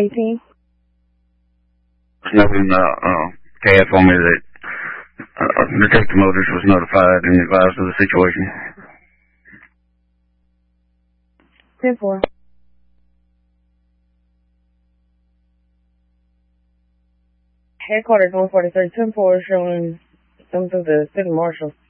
18. Nothing, Cass told me that Detective Motors was notified and advised of the situation. 10-4. Headquarters 143, 10-4 showing them through the city marshal.